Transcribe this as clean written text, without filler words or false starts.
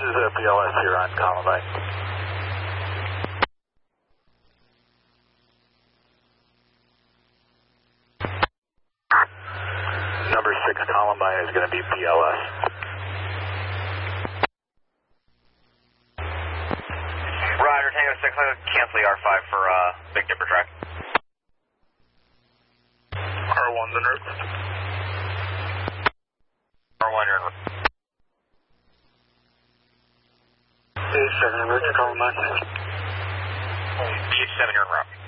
is PLS here on Columbine. Number 6 Columbine is going to be PLS. Roger, Tango 6, I'm going to cancel the R5 for Big Dipper track. R1's en route. R1, you're en route. D7 en route to Columbine. D7, you're en route.